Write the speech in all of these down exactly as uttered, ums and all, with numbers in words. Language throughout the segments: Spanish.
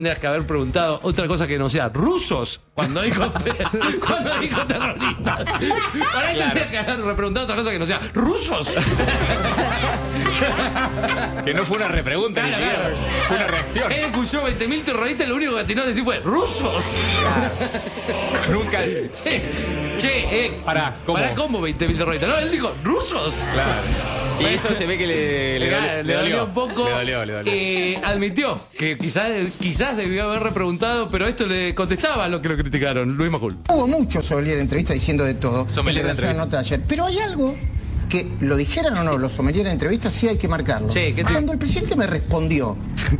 Tendrías que haber preguntado otra cosa que no sea rusos cuando dijo, cuando dijo terroristas. Por ahí Claro. tendrías que haber preguntado otra cosa que no sea rusos. Que no fue una repregunta, Claro, ni siquiera. claro. Fue una reacción. Él escuchó veinte mil terroristas y lo único que atinó a decir fue rusos. Nunca. Che, che, eh. Pará, ¿cómo? Pará, ¿cómo veinte mil terroristas? No, él dijo rusos. Claro. Y eso se ve que le, le, Claro, dolió, le dolió un poco. Le dolió, le dolió. Eh, admitió que quizás, quizás debió haber repreguntado, pero esto le contestaba a lo que lo criticaron. Luis Majul. Hubo mucho sommelier de entrevista diciendo de todo. Sommelier en de relación a la nota de ayer. Pero hay algo que, lo dijeran o no, los sommeliers de entrevista sí hay que marcarlo. Sí, ¿qué te- Cuando el presidente me respondió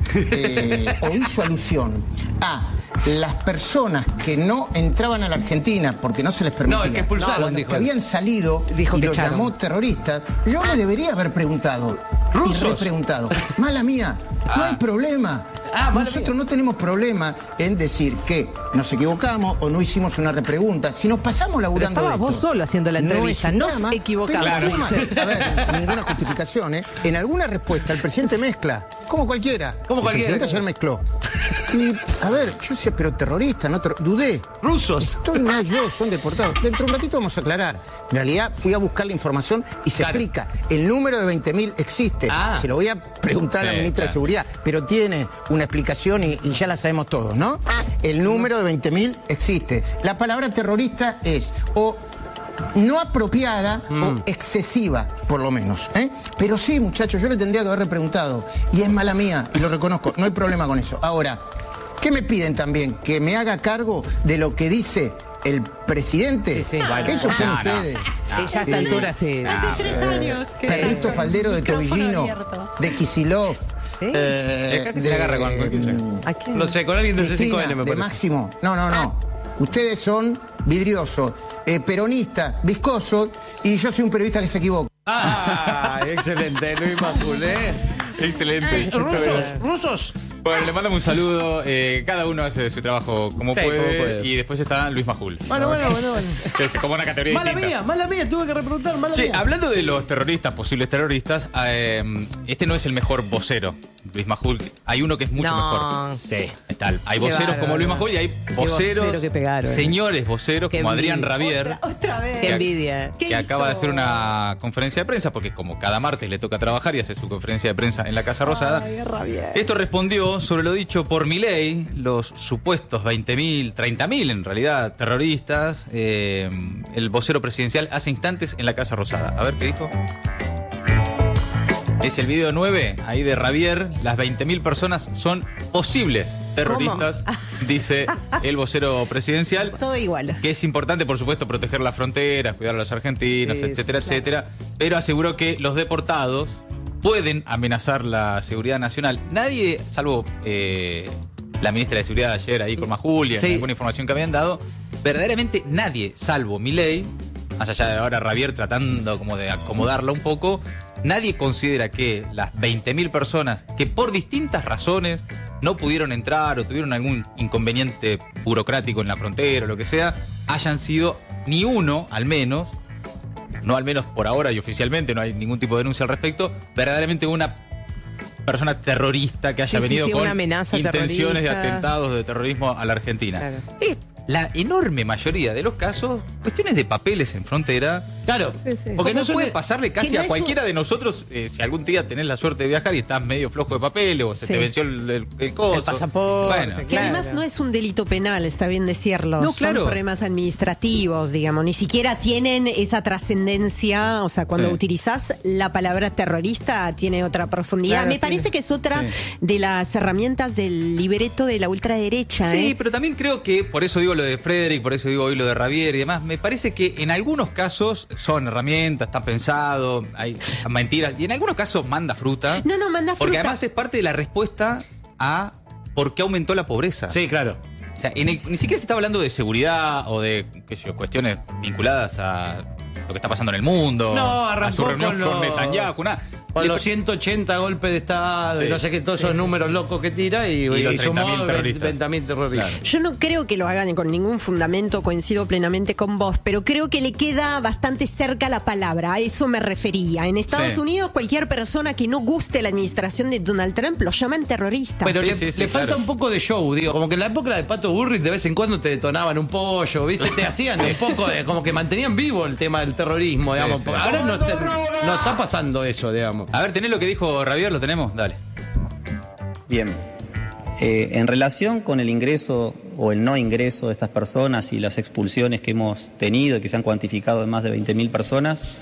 eh, o hizo alusión a las personas que no entraban a la Argentina porque no se les permitía, No, el que expulsaron, cuando dijo que él. habían salido Dijo y que lo echaron. llamó terroristas, yo le debería haber preguntado. ¿Rusos? Y repreguntado. Mala mía, no hay problema. Ah, mala Nosotros no tenemos problema en decir que nos equivocamos o no hicimos una repregunta. Si nos pasamos Pero laburando estabas de vos esto, solo haciendo la entrevista, es un no drama, se equivocaba. pero Claro. toma, a ver, ninguna justificación, ¿eh? En alguna respuesta el presidente mezcla, como cualquiera. Como cualquiera. El presidente ayer mezcló. Y, a ver, yo decía, pero terrorista, no ter- dudé. Rusos. Estoy mal yo, son deportados. Dentro de un ratito vamos a aclarar. En realidad fui a buscar la información y se Claro. explica. El número de veinte mil existe. Ah. Se lo voy a preguntar a la Sí, ministra de claro. Seguridad, pero tiene una explicación y, y ya la sabemos todos, ¿no? El número de veinte mil existe. La palabra terrorista es o no apropiada o excesiva, por lo menos. ¿eh? Pero sí, muchachos, yo le tendría que haber preguntado. Y es mala mía, y lo reconozco, no hay problema con eso. Ahora, ¿qué me piden también? Que me haga cargo de lo que dice el presidente. Sí, sí. Bueno, Esos son no, no. ustedes. Ella a esta altura sí. Hace tres años. que- Perrito faldero de Micrófono Tobillino, abierto. de Kicillof. eh, Acá que se le agarra con cualquier- ¿A quién? No sé, con alguien del C cinco Cristina, N me de parece. Máximo. No, no, no. Ustedes son vidriosos, eh, peronistas, viscosos, y yo soy un periodista que se equivoca. Ah, excelente, Luis Majul, ¿eh? Excelente. Rusos, rusos. Bueno, le mandamos un saludo. eh, cada uno hace su trabajo como, Sí, puede, como puede. Y después está Luis Majul. Bueno, bueno, bueno, bueno. Que es como una categoría Mala distinta. mía, mala mía, tuve que repreguntar, mala Che, mía. hablando de los terroristas, posibles terroristas, eh, este no es el mejor vocero, Luis Majul. Hay uno que es mucho No. mejor. Sí, tal. Hay Qué voceros bárbaro. como Luis Majul y hay voceros, vocero que pegaron. señores voceros Qué como Adrián envidia. Rabier, Otra, otra vez. Qué envidia. ¿Qué que acaba de hizo? hacer una conferencia de prensa, porque como cada martes le toca trabajar y hace su conferencia de prensa en la Casa Rosada. Ay, Rabier. Esto respondió sobre lo dicho por Milei, los supuestos veinte mil, treinta mil en realidad, terroristas. eh, el vocero presidencial hace instantes en la Casa Rosada. A ver qué dijo. Es el video nueve, ahí de Rabier. Las veinte mil personas son posibles terroristas, dice el vocero presidencial. Todo igual. Que es importante, por supuesto, proteger las fronteras, cuidar a los argentinos, Sí, etcétera, claro. etcétera. Pero aseguró que los deportados pueden amenazar la seguridad nacional. Nadie, salvo eh, la ministra de Seguridad ayer ahí con Majul y Sí. alguna información que habían dado, verdaderamente nadie, salvo Milei, más allá de ahora Rabier tratando como de acomodarla un poco, nadie considera que las veinte mil personas que por distintas razones no pudieron entrar o tuvieron algún inconveniente burocrático en la frontera o lo que sea, hayan sido ni uno, al menos, no al menos por ahora y oficialmente, no hay ningún tipo de denuncia al respecto, verdaderamente una persona terrorista que haya Sí, sí, venido sí, con una amenaza intenciones de terrorista. atentados de terrorismo a la Argentina. Claro. Es la enorme mayoría de los casos, cuestiones de papeles en frontera. Claro, Sí, sí. porque Porque no no puede suele- pasarle casi que no a es cualquiera de nosotros, eh, si algún día tenés la suerte de viajar y estás medio flojo de papeles o se Sí. te venció el, el, el coso. El pasaporte, Bueno, Que Claro. además no es un delito penal, está bien decirlo. No, Son claro. problemas administrativos, digamos. Ni siquiera tienen esa trascendencia. O sea, cuando Sí. utilizás la palabra terrorista, tiene otra profundidad. Claro, Me parece tiene- que es otra Sí. de las herramientas del libreto de la ultraderecha. Sí, ¿eh? pero también creo que, por eso digo lo de Frederick, por eso digo hoy lo de Rabier y demás, me parece que en algunos casos son herramientas, está pensado, hay mentiras, y en algunos casos manda fruta. No, no, manda Porque fruta. además es parte de la respuesta a por qué aumentó la pobreza. Sí, claro. O sea, en el- ni siquiera se está hablando de seguridad o de qué sé yo, cuestiones vinculadas a lo que está pasando en el mundo, No, a arrancó su reunión con con, lo- Netanyahu, nada. Con Le- los ciento ochenta golpes de Estado, Sí. y no sé qué, todos Sí, esos sí, números sí. locos que tira y, Y los y sumó treinta mil terroristas. veinte mil terroristas. Yo no creo que lo hagan con ningún fundamento, coincido plenamente con vos, pero creo que le queda bastante cerca la palabra, a eso me refería. En Estados Sí. Unidos, cualquier persona que no guste la administración de Donald Trump lo llaman terrorista. Pero Sí, le, sí, sí, le falta claro. un poco de show, digo, como que en la época de Pato Burrich de vez en cuando te detonaban un pollo, ¿viste? Te hacían un poco, de- como que mantenían vivo el tema del terrorismo, Sí, digamos. sí. porque Ahora no está, no está pasando eso, digamos. A ver, ¿tenés lo que dijo Javier? ¿Lo tenemos? Dale. Bien. Eh, en relación con el ingreso o el no ingreso de estas personas y las expulsiones que hemos tenido, que se han cuantificado en más de veinte mil personas,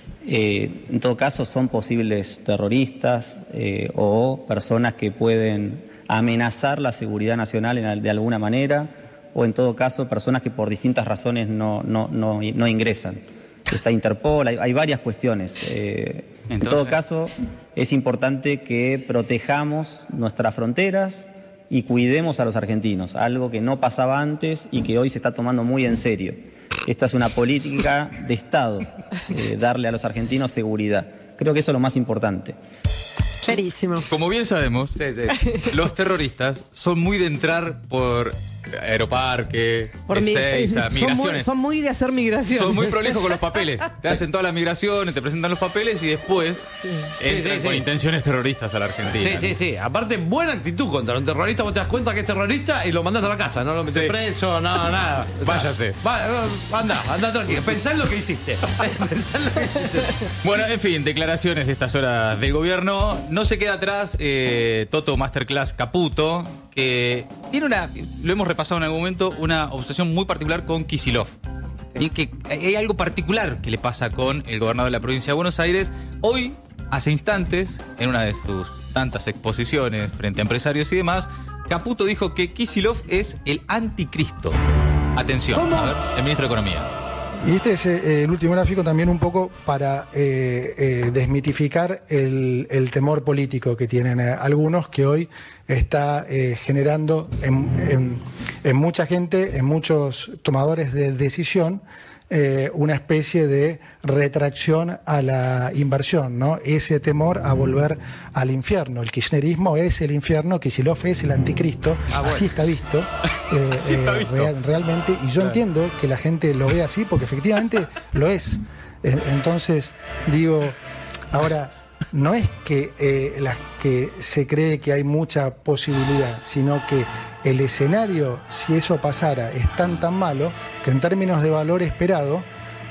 eh, en todo caso son posibles terroristas eh, o personas que pueden amenazar la seguridad nacional en al- de alguna manera, o en todo caso personas que por distintas razones no, no, no, no ingresan. Está Interpol, hay, hay varias cuestiones. Eh, en Entonces- todo caso, es importante que protejamos nuestras fronteras y cuidemos a los argentinos, algo que no pasaba antes y que hoy se está tomando muy en serio. Esta es una política de Estado, eh, darle a los argentinos seguridad. Creo que eso es lo más importante. Clarísimo. Como bien sabemos, los terroristas son muy de entrar por Aeroparque, Por mi- Ezeiza, son, muy, migraciones. son muy de hacer migración. Son muy prolijos con los papeles. Te hacen todas las migraciones, te presentan los papeles y después entran Sí, sí, con sí. intenciones terroristas a la Argentina. Sí, sí, sí. Aparte, buena actitud contra un terrorista. Vos te das cuenta que es terrorista y lo mandás a la casa. No lo metes Sí. preso, no, nada. O sea, Váyase. Va, va, anda, anda tranquilo. Pensá en lo que hiciste. Pensá en lo que hiciste. Bueno, en fin, declaraciones de estas horas del gobierno. No se queda atrás eh, Toto Masterclass Caputo, que tiene una, lo hemos repasado en algún momento, una obsesión muy particular con Kicillof. Y que hay algo particular que le pasa con el gobernador de la provincia de Buenos Aires. Hoy, hace instantes, en una de sus tantas exposiciones frente a empresarios y demás, Caputo dijo que Kicillof es el anticristo. Atención, a ver, el ministro de Economía. Y este es eh, el último gráfico también un poco para eh, eh, desmitificar el, el temor político que tienen eh, algunos, que hoy está eh, generando en, en- en mucha gente, en muchos tomadores de decisión, eh, una especie de retracción a la inversión, ¿no? Ese temor a volver al infierno. El kirchnerismo es el infierno, Kicillof es el anticristo, así está visto, eh, Así está eh, visto. real- realmente, y yo entiendo que la gente lo ve así, porque efectivamente lo es. Eh, Entonces, digo, ahora, no es que, eh, las que se cree que hay mucha posibilidad, sino que el escenario, si eso pasara, es tan tan malo que en términos de valor esperado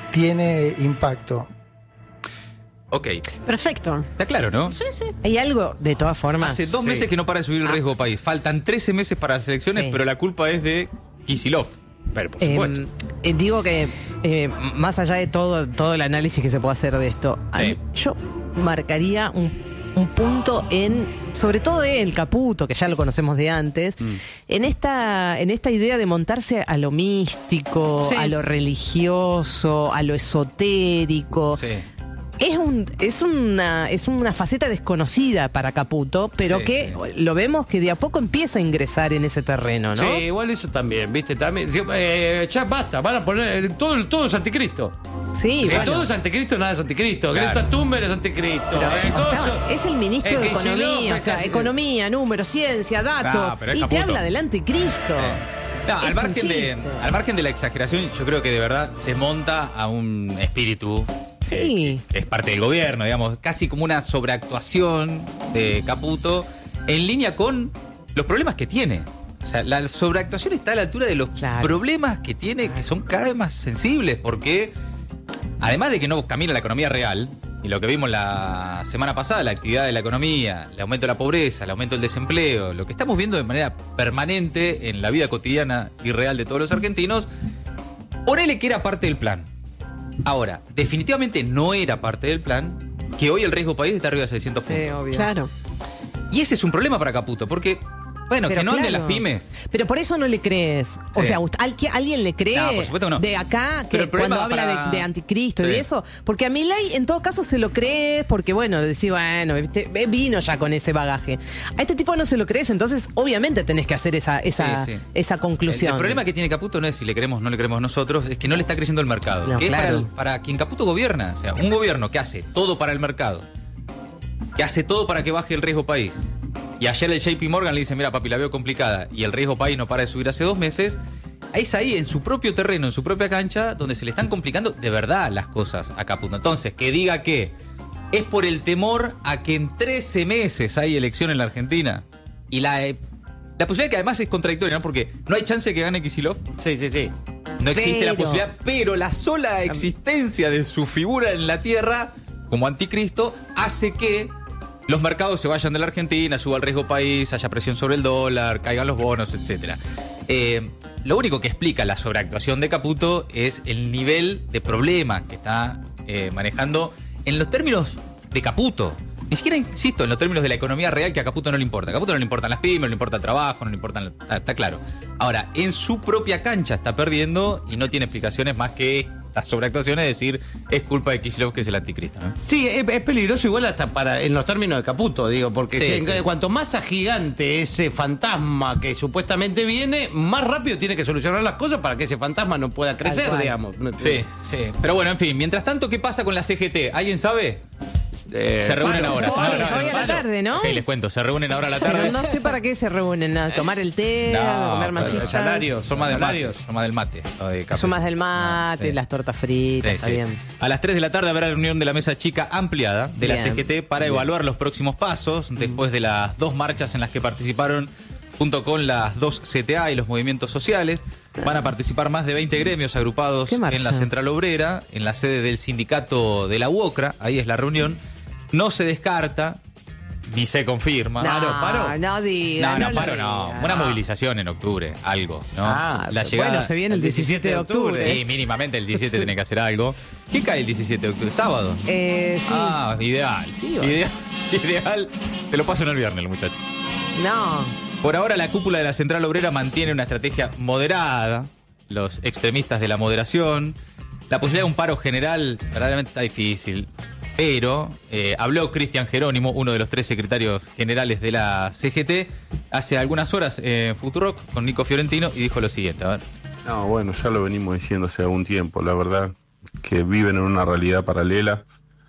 tiene impacto. Ok, Perfecto. está claro, ¿no? Sí, sí. Hay algo, de todas formas. Hace dos Sí. meses que no para de subir el riesgo país. Faltan trece meses para las elecciones, Sí. pero la culpa es de Kicillof. Pero por Eh, supuesto. eh, digo que eh, más allá de todo, todo el análisis que se puede hacer de esto, a Sí. mí- yo marcaría un, un punto en, sobre todo el Caputo, que ya lo conocemos de antes, en esta, en esta idea de montarse a lo místico, Sí. a lo religioso, a lo esotérico. Sí. Es, un, es, una, es una faceta desconocida para Caputo, pero Sí, que sí. lo vemos que de a poco empieza a ingresar en ese terreno, ¿no? Sí, igual eso también, ¿viste? También, sí, eh, ya basta, van a poner. eh, Todo, todo es anticristo. Sí, Si bueno. todo es anticristo, nada es anticristo. Claro. Greta Thunberg es anticristo. Pero, eh, o sea, coso- es el ministro eh, de Kicillof Economía, o es sea, así. economía, números, ciencia, datos, Ah, pero es y te Caputo. habla del anticristo. No, Es al, un margen de, chiste. al margen de la exageración, yo creo que de verdad se monta a un espíritu Sí. eh, que es parte del gobierno, digamos, casi como una sobreactuación de Caputo en línea con los problemas que tiene. O sea, la sobreactuación está a la altura de los Claro. problemas que tiene, que son cada vez más sensibles, porque además de que no camina la economía real, y lo que vimos la semana pasada, la actividad de la economía, el aumento de la pobreza, el aumento del desempleo, lo que estamos viendo de manera permanente en la vida cotidiana y real de todos los argentinos, ponele que era parte del plan. Ahora, definitivamente no era parte del plan, que hoy el riesgo país está arriba de seiscientos puntos. Sí, obvio. Claro. Y ese es un problema para Caputo, porque, bueno, Pero que no anden claro. las pymes. Pero por eso no le crees. O Sí. sea, ust- ¿al- ¿alguien le cree No, por supuesto que no. de acá Pero que el problema cuando habla para- de, de anticristo y Sí. de eso? Porque a Milei en todo caso se lo crees porque, bueno, decís, bueno, ¿viste? vino ya con ese bagaje. A este tipo no se lo crees, entonces obviamente tenés que hacer esa, esa, Sí, sí. esa El, conclusión. el problema que tiene Caputo no es si le queremos o no le queremos nosotros, es que no le está creciendo el mercado. No, que es para, claro. el- para quien Caputo gobierna. O sea, un gobierno que hace todo para el mercado que hace todo para que baje el riesgo país. Y ayer el J P Morgan le dice, mira papi, la veo complicada, y el riesgo país no para de subir hace dos meses, es ahí, en su propio terreno, en su propia cancha, donde se le están complicando de verdad las cosas a Caputo. Entonces, que diga que es por el temor a que en trece meses hay elección en la Argentina, y la, la posibilidad que además es contradictoria, ¿no? Porque no hay chance de que gane Kicillof. Sí, sí, sí. No existe Pero- la posibilidad, pero la sola existencia de su figura en la tierra como anticristo hace que los mercados se vayan de la Argentina, suba el riesgo país, haya presión sobre el dólar, caigan los bonos, etcétera. Eh, lo único que explica la sobreactuación de Caputo es el nivel de problema que está eh, manejando en los términos de Caputo. Ni siquiera, insisto, en los términos de la economía real, que a Caputo no le importa. A Caputo no le importan las pymes, no le importa el trabajo, no le importan... Está, está claro. Ahora, en su propia cancha está perdiendo y no tiene explicaciones más que esta sobreactuación, es decir, es culpa de Kicillof, que es el anticristo, ¿no? Sí, es, es peligroso igual hasta para en los términos de Caputo, digo, porque Sí, si- sí. cuanto más agigante ese fantasma que supuestamente viene, más rápido tiene que solucionar las cosas para que ese fantasma no pueda crecer, cual. digamos. Sí, sí. Pero bueno, en fin, mientras tanto, ¿qué pasa con la C G T? ¿Alguien sabe? Eh, Se reúnen palo. ahora. Hoy- No, no, no, hoy a la no. tarde, ¿no? Ok, les cuento, se reúnen ahora a la tarde. Pero no sé para qué se reúnen, a tomar el té, a comer pero masitas. salarios. Son más del mate. Salarios. Son más del mate. no de café. Son más del mate, Sí. las tortas fritas, Sí, está sí. bien. A las tres de la tarde habrá reunión de la mesa chica ampliada de la Bien. C G T para evaluar los próximos pasos después de las dos marchas en las que participaron junto con las dos C T A y los movimientos sociales. Van a participar más de veinte gremios agrupados ¿Qué marcha? en la Central Obrera, en la sede del sindicato de la UOCRA. Ahí es la reunión. No se descarta, ni se confirma. Paro, no, paro. no diga. No, no, lo paro no. diga. Una movilización en octubre, algo, ¿no? Ah, la Bueno, se viene el diecisiete de octubre. Sí, mínimamente el diecisiete tiene que hacer algo. ¿Qué cae el diecisiete de octubre? ¿Sábado? Eh, sí. Ah, ideal. Sí, bueno. ideal. Ideal. Te lo paso en el viernes, muchacho. No. Por ahora, la cúpula de la Central Obrera mantiene una estrategia moderada. Los extremistas de la moderación. La posibilidad de un paro general verdaderamente está difícil. Pero eh, habló Cristian Jerónimo, uno de los tres secretarios generales de la C G T, hace algunas horas en Futurock con Nico Fiorentino y dijo lo siguiente. A ver. No, bueno, ya lo venimos diciendo hace algún tiempo, la verdad, que viven en una realidad paralela.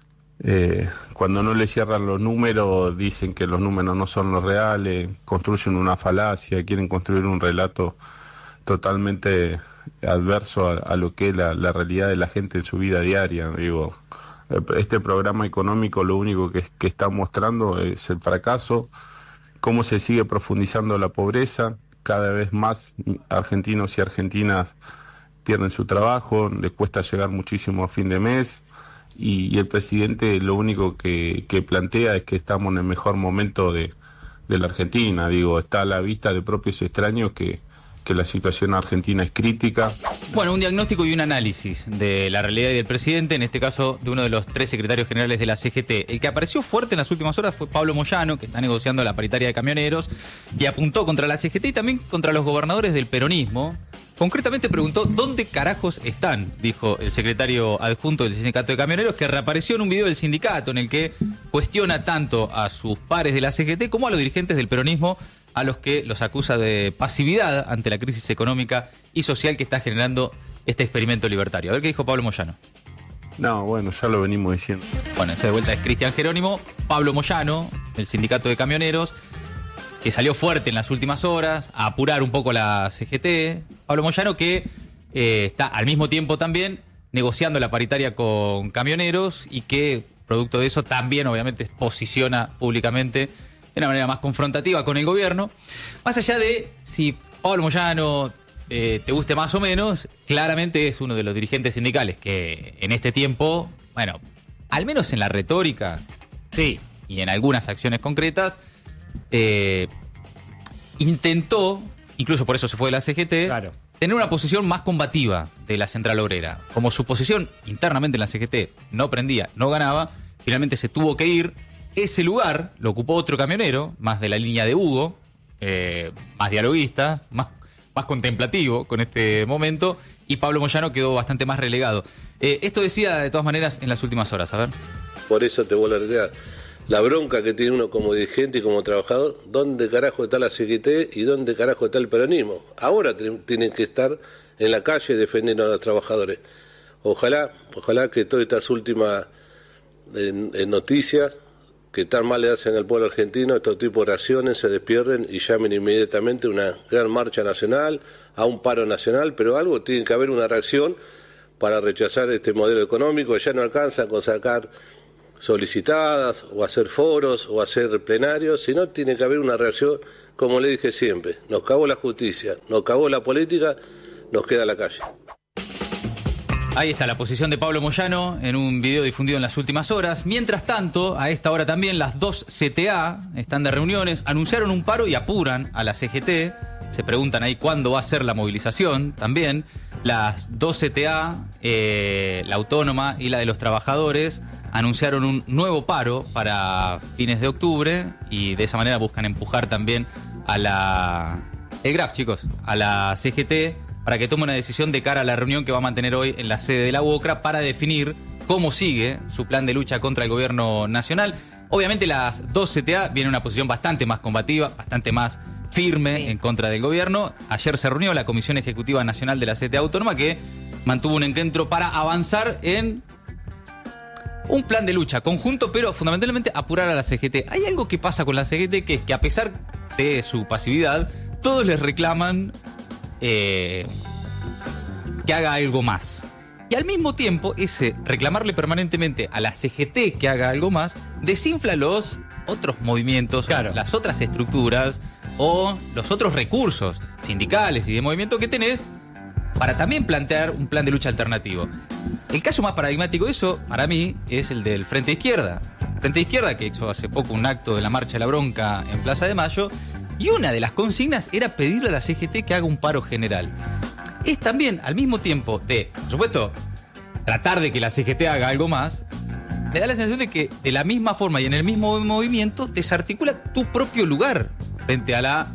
Eh, cuando no le cierran los números, dicen que los números no son los reales, construyen una falacia, quieren construir un relato totalmente adverso a, a lo que es la, la realidad de la gente en su vida diaria. Digo, este programa económico lo único que, que está mostrando es el fracaso, cómo se sigue profundizando la pobreza, cada vez más argentinos y argentinas pierden su trabajo, les cuesta llegar muchísimo a fin de mes y, y el presidente lo único que, que plantea es que estamos en el mejor momento de, de la Argentina. Digo, está a la vista de propios extraños que, que la situación argentina es crítica. Bueno, un diagnóstico y un análisis de la realidad y del presidente, en este caso de uno de los tres secretarios generales de la C G T. El que apareció fuerte en las últimas horas fue Pablo Moyano, que está negociando la paritaria de camioneros, y apuntó contra la C G T y también contra los gobernadores del peronismo. Concretamente preguntó dónde carajos están, dijo el secretario adjunto del sindicato de camioneros, que reapareció en un video del sindicato en el que cuestiona tanto a sus pares de la C G T como a los dirigentes del peronismo, a los que los acusa de pasividad ante la crisis económica y social que está generando este experimento libertario. A ver qué dijo Pablo Moyano. No, bueno, ya lo venimos diciendo. Bueno, ese de vuelta es Cristian Jerónimo, Pablo Moyano, del sindicato de camioneros, que salió fuerte en las últimas horas a apurar un poco la C G T. Pablo Moyano que eh, está al mismo tiempo también negociando la paritaria con camioneros y que, producto de eso, también obviamente posiciona públicamente de una manera más confrontativa con el gobierno. Más allá de si Pablo Moyano eh, te guste más o menos, claramente es uno de los dirigentes sindicales que en este tiempo, bueno, al menos en la retórica, Sí. y en algunas acciones concretas, eh, intentó, incluso por eso se fue de la C G T, Claro. tener una posición más combativa de la Central Obrera. Como su posición internamente en la C G T no prendía, no ganaba, finalmente se tuvo que ir. Ese lugar lo ocupó otro camionero, más de la línea de Hugo, eh, más dialoguista, más, más contemplativo con este momento, y Pablo Moyano quedó bastante más relegado. Eh, esto decía de todas maneras en las últimas horas, a ver. Por eso te vuelvo a reiterar, la bronca que tiene uno como dirigente y como trabajador, ¿dónde carajo está la C G T y dónde carajo está el peronismo? Ahora t- tienen que estar en la calle defendiendo a los trabajadores. Ojalá, ojalá que todas estas últimas eh, eh, noticias que tan mal le hacen al pueblo argentino, estos tipos de reacciones, se despierten y llamen inmediatamente a una gran marcha nacional, a un paro nacional, pero algo tiene que haber una reacción para rechazar este modelo económico. Ya no alcanza con sacar solicitadas o hacer foros o hacer plenarios, sino tiene que haber una reacción, como le dije siempre, nos cagó la justicia, nos cagó la política, nos queda la calle. Ahí está la posición de Pablo Moyano en un video difundido en las últimas horas. Mientras tanto, a esta hora también las dos C T A están de reuniones, anunciaron un paro y apuran a la C G T. Se preguntan ahí cuándo va a ser la movilización también. Las dos C T A, eh, la autónoma y la de los trabajadores, anunciaron un nuevo paro para fines de octubre y de esa manera buscan empujar también a la... El Graf, chicos, a la C G T para que tome una decisión de cara a la reunión que va a mantener hoy en la sede de la UOCRA para definir cómo sigue su plan de lucha contra el gobierno nacional. Obviamente las dos C T A vienen en una posición bastante más combativa, bastante más firme sí. en contra del gobierno. Ayer se reunió la Comisión Ejecutiva Nacional de la C T A Autónoma que mantuvo un encuentro para avanzar en un plan de lucha conjunto, pero fundamentalmente apurar a la C G T. Hay algo que pasa con la C G T que es que a pesar de su pasividad, todos les reclaman eh, que haga algo más. Y al mismo tiempo, ese reclamarle permanentemente a la C G T que haga algo más, desinfla los otros movimientos, claro. las otras estructuras o los otros recursos sindicales y de movimiento que tenés para también plantear un plan de lucha alternativo. El caso más paradigmático de eso, para mí, es el del Frente Izquierda. Frente Izquierda, que hizo hace poco un acto de la Marcha de la Bronca en Plaza de Mayo, y una de las consignas era pedirle a la C G T que haga un paro general. Es también, al mismo tiempo de, por supuesto, tratar de que la C G T haga algo más, me da la sensación de que de la misma forma y en el mismo movimiento desarticula tu propio lugar frente a la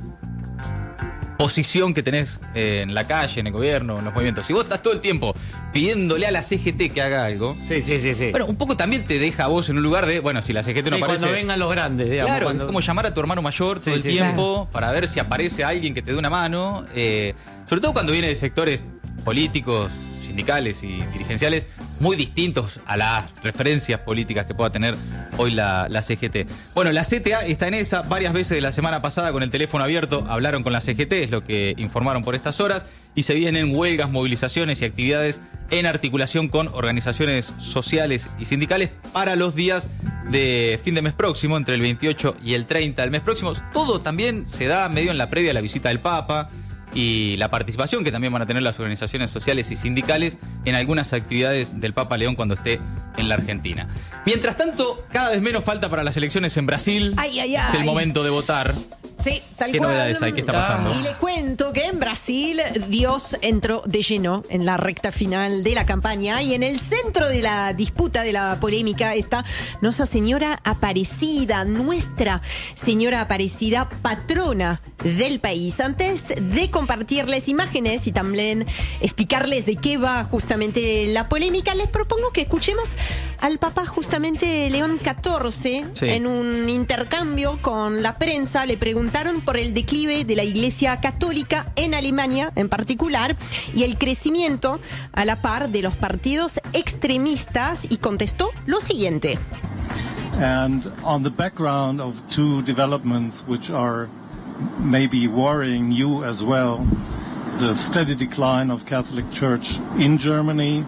posición que tenés en la calle, en el gobierno, en los movimientos. Si vos estás todo el tiempo pidiéndole a la C G T que haga algo, sí, sí, sí, sí. bueno, un poco también te deja a vos en un lugar de, bueno, si la C G T no sí, aparece... cuando vengan los grandes, digamos. Claro, cuando... es como llamar a tu hermano mayor todo sí, el sí, tiempo claro. para ver si aparece alguien que te dé una mano. Eh, sobre todo cuando viene de sectores políticos, sindicales y dirigenciales muy distintos a las referencias políticas que pueda tener hoy la, la C G T. Bueno, la C T A está en esa. Varias veces de la semana pasada con el teléfono abierto hablaron con la C G T, es lo que informaron por estas horas, y se vienen huelgas, movilizaciones y actividades en articulación con organizaciones sociales y sindicales para los días de fin de mes próximo, entre el veintiocho y el treinta del mes próximo. Todo también se da medio en la previa a la visita del Papa y la participación que también van a tener las organizaciones sociales y sindicales en algunas actividades del Papa León cuando esté en la Argentina. Mientras tanto, cada vez menos falta para las elecciones en Brasil. Ay, ay, ay. Es el momento de votar. Sí, tal ¿Qué cual. novedades hay? ¿Qué está pasando? Y le cuento que en Brasil Dios entró de lleno en la recta final de la campaña y en el centro de la disputa, de la polémica, está Nuestra Señora Aparecida, nuestra Señora Aparecida, patrona del país. Antes de compartirles imágenes y también explicarles de qué va justamente la polémica, les propongo que escuchemos al Papa justamente León catorce sí. en un intercambio con la prensa. Le preguntaron por el declive de la Iglesia Católica en Alemania en particular y el crecimiento a la par de los partidos extremistas y contestó lo siguiente. And on the background of two developments which are maybe worrying you as well, the steady decline of Catholic Church in Germany.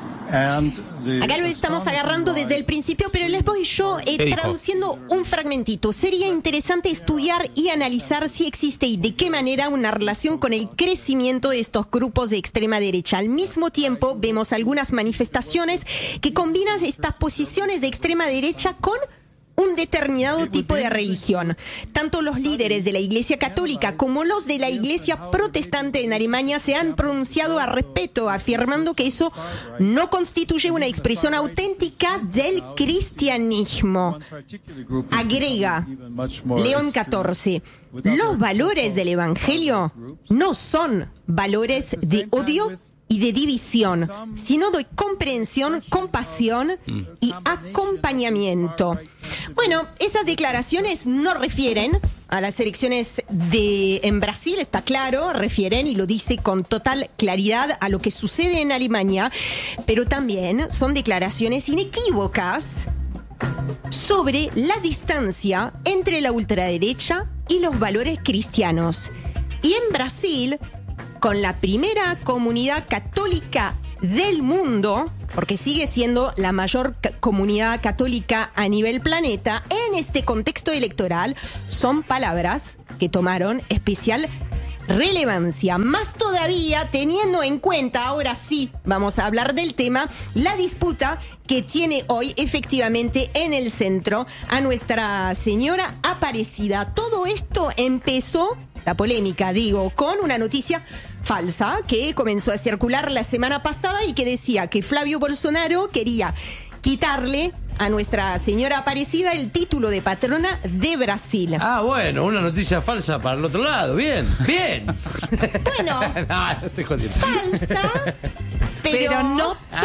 Acá lo estamos agarrando desde el principio, pero les voy yo eh, traduciendo un fragmentito. Sería interesante estudiar y analizar si existe y de qué manera una relación con el crecimiento de estos grupos de extrema derecha. Al mismo tiempo, vemos algunas manifestaciones que combinan estas posiciones de extrema derecha con un determinado tipo de religión. Tanto los líderes de la Iglesia Católica como los de la Iglesia Protestante en Alemania se han pronunciado al respecto, afirmando que eso no constituye una expresión auténtica del cristianismo. Agrega León catorce, los valores del Evangelio no son valores de odio y de división, sino de comprensión, compasión y acompañamiento. Bueno, esas declaraciones no refieren a las elecciones de en Brasil, está claro, refieren y lo dice con total claridad a lo que sucede en Alemania, pero también son declaraciones inequívocas sobre la distancia entre la ultraderecha y los valores cristianos. Y en Brasil, con la primera comunidad católica del mundo, porque sigue siendo la mayor ca- comunidad católica a nivel planeta, en este contexto electoral son palabras que tomaron especial relevancia, más todavía teniendo en cuenta, ahora sí vamos a hablar del tema, la disputa que tiene hoy efectivamente en el centro a Nuestra Señora Aparecida. Todo esto empezó, la polémica digo, con una noticia falsa que comenzó a circular la semana pasada y que decía que Flavio Bolsonaro quería quitarle a Nuestra Señora Aparecida el título de patrona de Brasil. Ah, bueno, una noticia falsa para el otro lado. Bien, bien. Bueno, no, no estoy jodiendo. falsa, pero, Pero no tan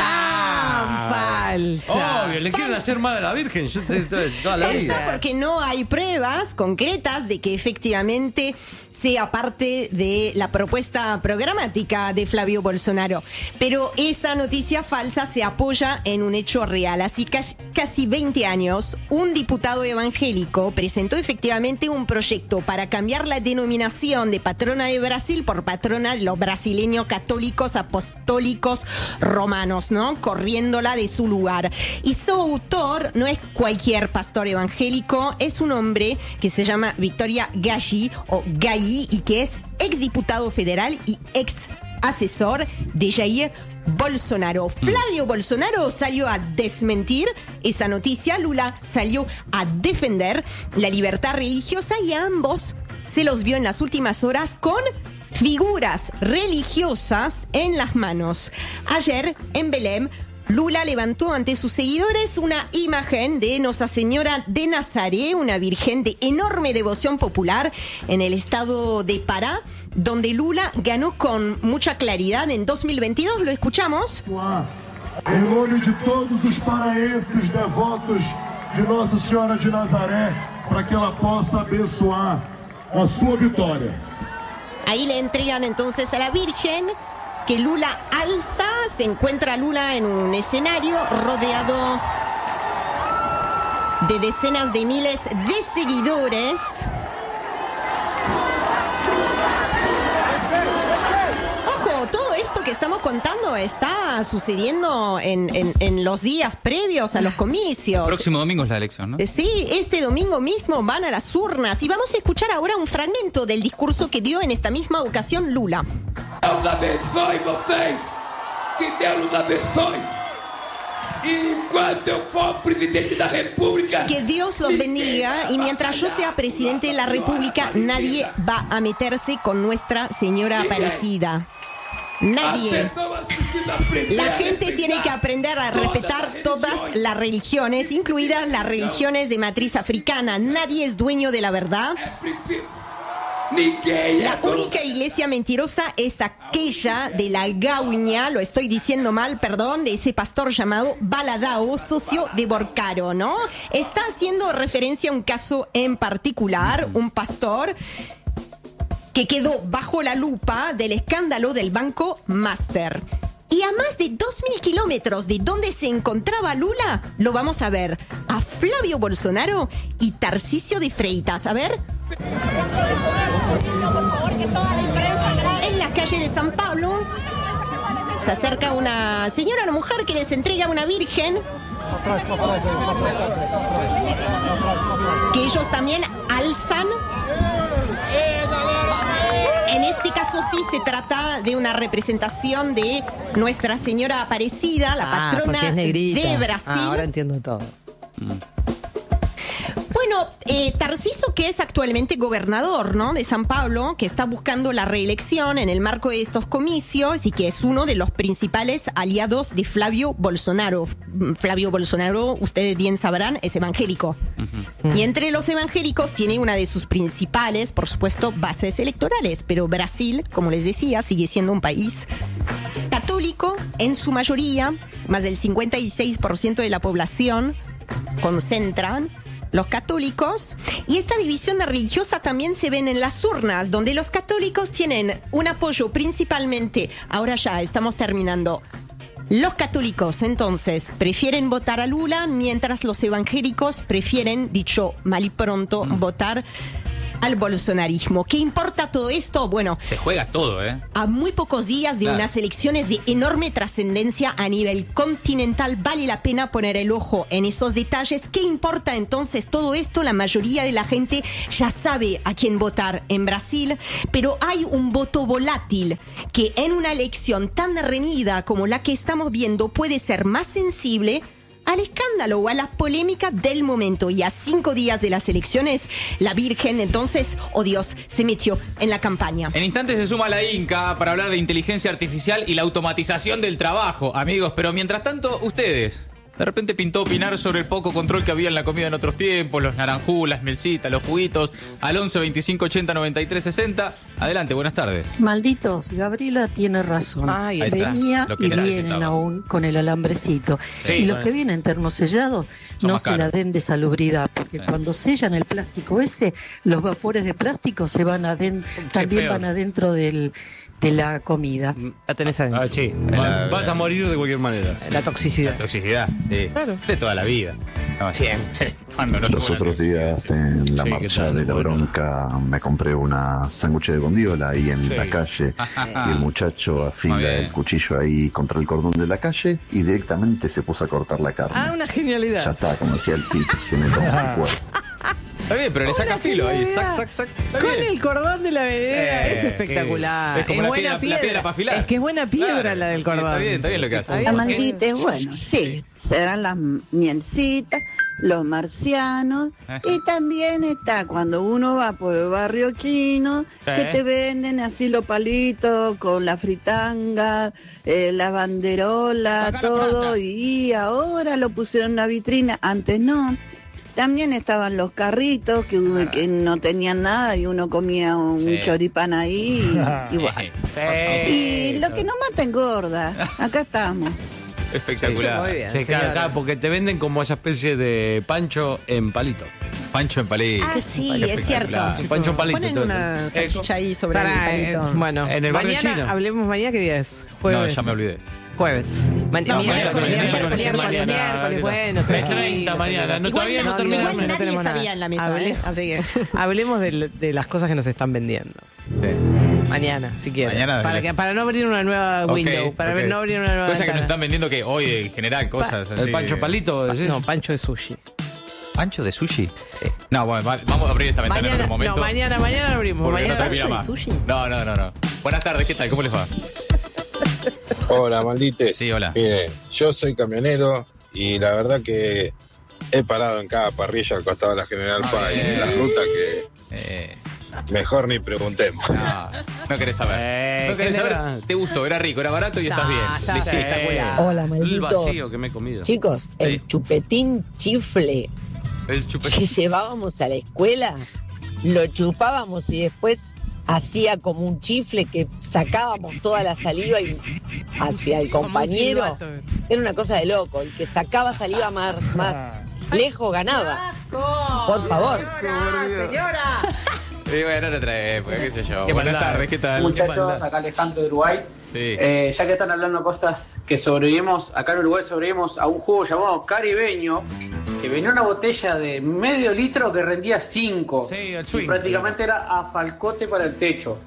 Ah, falsa. Obvio, le quieren hacer mal a la Virgen yo te- te- toda la falsa vida. porque no hay pruebas concretas de que efectivamente sea parte de la propuesta programática de Flavio Bolsonaro. Pero esa noticia falsa se apoya en un hecho real. Así casi, casi veinte años, un diputado evangélico presentó efectivamente un proyecto para cambiar la denominación de patrona de Brasil por patrona de los brasileños católicos apostólicos romanos, ¿no? Corriéndola de su lugar. Y su autor no es cualquier pastor evangélico, es un hombre que se llama Victoria Galli o Galli y que es exdiputado federal y ex asesor de Jair Bolsonaro. Flavio Bolsonaro salió a desmentir esa noticia, Lula salió a defender la libertad religiosa y a ambos se los vio en las últimas horas con figuras religiosas en las manos. Ayer en Belém, Lula levantó ante sus seguidores una imagen de Nuestra Señora de Nazaret, una virgen de enorme devoción popular en el estado de Pará, donde Lula ganó con mucha claridad en dos mil veintidós. Lo escuchamos. Em nome de todos os paraenses devotos de Nossa Senhora de Nazaré, para que ela possa abençoar a sua vitória. Ahí le entregan entonces a la Virgen, que Lula alza. Se encuentra Lula en un escenario rodeado de decenas de miles de seguidores. Ojo, todo esto que estamos contando está sucediendo en, en, en los días previos a los comicios. Próximo domingo es la elección, ¿no? Eh, Sí, este domingo mismo van a las urnas y vamos a escuchar ahora un fragmento del discurso que dio en esta misma ocasión Lula. Deus abençoe vocês. Que Deus nos abençoe. E enquanto eu for presidente da República. Que Dios los bendiga y mientras yo sea presidente de la República, nadie va a meterse con Nuestra Señora Aparecida. Nadie. La gente tiene que aprender a respetar todas las religiones, incluidas las religiones de matriz africana. Nadie es dueño de la verdad. La única iglesia mentirosa es aquella de la Gauña, lo estoy diciendo mal, perdón, de ese pastor llamado Baladao, socio de Borcaro, ¿no? Está haciendo referencia a un caso en particular, un pastor que quedó bajo la lupa del escándalo del Banco Master. Y a más de dos mil kilómetros de donde se encontraba Lula, lo vamos a ver a Flavio Bolsonaro y Tarcisio de Freitas. A ver. En la calle de San Pablo se acerca una señora, una mujer que les entrega una virgen que ellos también alzan. En este caso sí se trata de una representación de Nuestra Señora Aparecida, la Ah, patrona porque es negrita. de Brasil. Ah, ahora entiendo todo. Bueno, eh, Tarciso, que es actualmente gobernador, ¿no?, de San Pablo, que está buscando la reelección en el marco de estos comicios y que es uno de los principales aliados de Flavio Bolsonaro. Flavio Bolsonaro, ustedes bien sabrán, es evangélico. Uh-huh. Y entre los evangélicos tiene una de sus principales, por supuesto, bases electorales. Pero Brasil, como les decía, sigue siendo un país católico en su mayoría. Más del cincuenta y seis por ciento de la población concentran los católicos, y esta división religiosa también se ven en las urnas, donde los católicos tienen un apoyo principalmente, ahora ya estamos terminando, Los católicos, entonces, prefieren votar a Lula, mientras los evangélicos prefieren, dicho mal y pronto, mm. votar al bolsonarismo. ¿Qué importa todo esto? Bueno, se juega todo, ¿eh? A muy pocos días de claro. unas elecciones de enorme trascendencia a nivel continental, vale la pena poner el ojo en esos detalles. ¿Qué importa entonces todo esto? La mayoría de la gente ya sabe a quién votar en Brasil, pero hay un voto volátil que en una elección tan reñida como la que estamos viendo puede ser más sensible al escándalo o a la polémica del momento. Y a cinco días de las elecciones, la Virgen, entonces, oh Dios, se metió en la campaña. En instantes se suma la Inca para hablar de inteligencia artificial y la automatización del trabajo, amigos. Pero mientras tanto, ustedes, de repente pintó opinar sobre el poco control que había en la comida en otros tiempos, los naranjú, las mielcitas, los juguitos, al once veinticinco ochenta noventa y tres sesenta. Adelante, buenas tardes. Malditos, Gabriela tiene razón. Ay, venía y vienen aún con el alambrecito. Sí, y los bueno. que vienen termosellados no se la den de salubridad, porque sí. cuando sellan el plástico ese, los vapores de plástico se van adentro, también peor. van adentro del... de la comida. La tenés adentro. Ah, sí. La, Vas a morir de cualquier manera. La toxicidad. La toxicidad, sí. Claro. De toda la vida. No, siempre. Cuando no Los otros días en la sí, marcha de la bueno. bronca me compré una sándwich de bondiola ahí en sí. la calle y el muchacho afila el cuchillo ahí contra el cordón de la calle y directamente se puso a cortar la carne. Ah, una genialidad. Ya está, como decía el pitch, tiene todo el cuerpo. Está bien, pero le saca Una filo ahí, sac, sac, sac. Con bien. el cordón de la vereda, eh, es espectacular. Es como es la, buena piedra, la piedra para afilar. Es que es buena piedra claro. la del cordón. Está bien, está bien lo que hace. La maldita es bueno, sí, serán las mielcitas, los marcianos, eh. y también está cuando uno va por el barrio chino, eh. que te venden así los palitos con la fritanga, eh, la banderola, todo, y ahora lo pusieron en la vitrina, antes no. También estaban los carritos que, que no tenían nada y uno comía un sí. choripán ahí y, y bueno. Sí. Y lo que no mata engorda. Acá estamos. Espectacular. Muy bien, sí, claro, claro, porque te venden como esa especie de pancho en palito. Pancho en palito. Ah, sí, es cierto. Un pancho en palito. Ponen una salchicha ahí sobre Para, el palito. Eh, bueno, en el barrio mañana, chino. Hablemos mañana, ¿qué día es? Jueves. No, ya me olvidé. Jueves. Ma no, miércoles, miércoles, miércoles, miércoles, bueno, treinta mañana. No, igual, todavía no, no terminamos. Igual nadie no sabía en la mesa, Hable, ¿eh? Así que... Hablemos de, de las cosas que nos están vendiendo. Sí. Mañana, si quieren. Mañana, para, que, para no abrir una nueva okay, window. Para okay. no abrir una nueva Cosas que nos están vendiendo que hoy en general, cosas pa así. ¿El pancho palito? Pa no, pancho de sushi. ¿Pancho de sushi? Sí. No, bueno, va, vamos a abrir esta ventana mañana, en otro momento. No, mañana, mañana abrimos. Mañana no termina más. Sushi? No, no, no, no. Buenas tardes, ¿qué tal? ¿Cómo les va? Hola, maldites. Sí, hola. Mire, yo soy camionero y la verdad que he parado en cada parrilla al costado de la General Paz y en la ruta que eh. mejor ni preguntemos. No, no querés saber. Eh, no querés saber. Era? Te gustó, era rico, era barato y está, estás bien. Está, está, está Hola, malditos. El vacío que me he comido. Chicos, sí. el chupetín chifle el chupetín. que llevábamos a la escuela, lo chupábamos y después hacía como un chifle que sacábamos toda la saliva y hacia el compañero. Era una cosa de loco. El que sacaba saliva más, más lejos ganaba. Por favor. Señora, señora. Y bueno, era otra época, qué sé yo. Qué Buenas maldad. tardes, ¿qué tal? Muchachos, acá Alejandro de Uruguay. Sí. Eh, ya que están hablando cosas que sobrevivimos, acá en Uruguay sobrevivimos a un jugo llamado caribeño, que venía una botella de medio litro que rendía cinco. Sí, el swing. Y prácticamente era a falcote para el techo.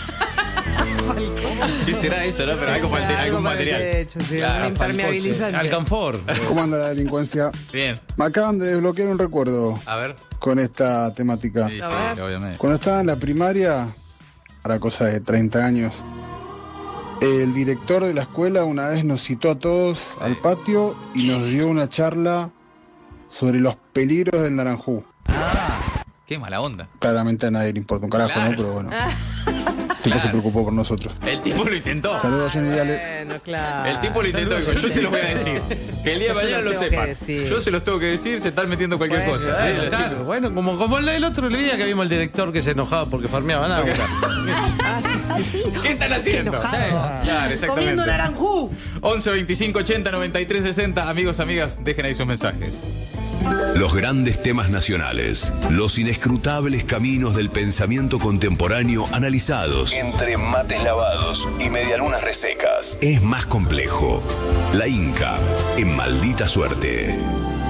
Sí, será eso, ¿no? Pero algo para algún material. Techo, sí, claro, un impermeabilizante. Alcanfor. ¿Cómo anda la delincuencia? Bien. Me acaban de desbloquear un recuerdo. A ver. Con esta temática. Sí, sí, obviamente. Cuando estaba en la primaria, para cosa de treinta años, el director de la escuela una vez nos citó a todos sí. al patio y nos dio una charla sobre los peligros del naranjú. Ah, qué mala onda. Claramente a nadie le importa un carajo, claro. ¿no? Pero bueno. El tipo claro. se preocupó por nosotros. El tipo lo intentó. Saludos, Jenny Viale. Bueno, claro. El tipo lo intentó. Yo, yo se los voy a decir. Que el día de mañana lo sepan. Yo se los tengo que decir, se están metiendo cualquier bueno, cosa. Bueno, ¿eh? claro, bueno, como, como el otro día que vimos el director que se enojaba porque farmeaba nada. ¿Ah, sí? ¿Qué están haciendo? Enojado. Claro, exactamente. Comiendo naranjú. once veinticinco ochenta noventa y tres sesenta. Amigos, amigas, dejen ahí sus mensajes. Los grandes temas nacionales, los inescrutables caminos del pensamiento contemporáneo analizados entre mates lavados y medialunas resecas. Es más complejo. La Inca, en Maldita Suerte.